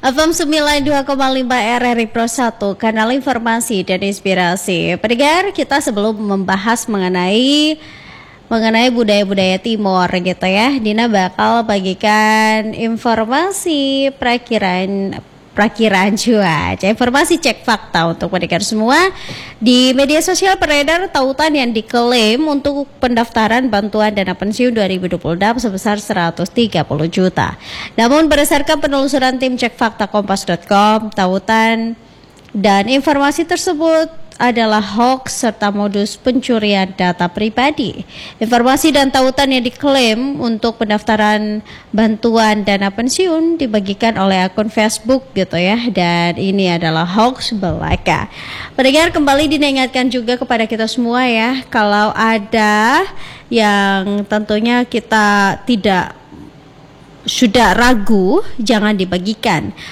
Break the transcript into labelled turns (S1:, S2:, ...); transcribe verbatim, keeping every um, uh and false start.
S1: F M sembilan puluh dua koma lima R R I Pro satu, kanal informasi dan inspirasi. Pendengar, kita sebelum membahas mengenai mengenai budaya-budaya Timur gitu ya, Dina bakal bagikan informasi perakiraan Prakiraan cuaca, informasi cek fakta untuk pendengar semua. Di media sosial beredar tautan yang diklaim untuk pendaftaran bantuan dana pensiun dua ribu dua puluh enam sebesar seratus tiga puluh juta. Namun berdasarkan penelusuran tim cek fakta kompas dot com, tautan dan informasi tersebut adalah hoax serta modus pencurian data pribadi. Informasi dan tautan yang diklaim untuk pendaftaran bantuan dana pensiun dibagikan oleh akun Facebook gitu ya, dan ini adalah hoax belaka. Pendengar, kembali diingatkan juga kepada kita semua ya, kalau ada yang tentunya kita tidak sudah ragu, jangan dibagikan.